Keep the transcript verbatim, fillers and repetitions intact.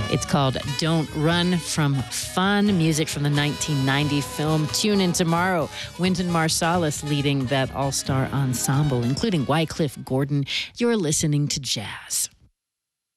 It's called Don't Run From Fun, music from the nineteen ninety film Tune In Tomorrow. Wynton Marsalis leading that all-star ensemble, including Wycliffe Gordon. You're listening to Jazz.